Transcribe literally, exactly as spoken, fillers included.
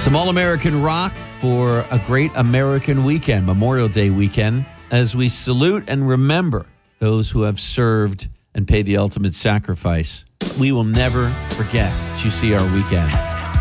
Some All-American rock for a great American weekend, Memorial Day weekend, as we salute and remember those who have served and paid the ultimate sacrifice. We will never forget that you see our weekend.